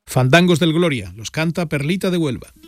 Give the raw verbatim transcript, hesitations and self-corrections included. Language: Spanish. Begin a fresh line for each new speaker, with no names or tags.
Fandangos del Gloria, los canta Perlita de Huelva.